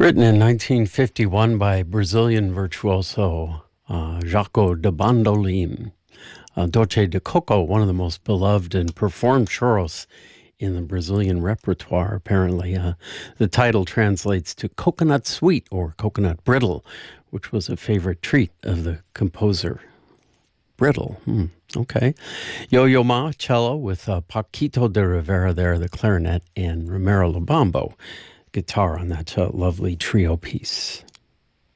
Written in 1951 by Brazilian virtuoso Jaco de Bandolim. Doce de Coco, one of the most beloved and performed choros in the Brazilian repertoire, apparently. The title translates to coconut sweet or coconut brittle, which was a favorite treat of the composer. Brittle, okay. Yo-Yo Ma, cello, with Paquito de Rivera there, the clarinet, and Romero Lubambo, guitar on that lovely trio piece.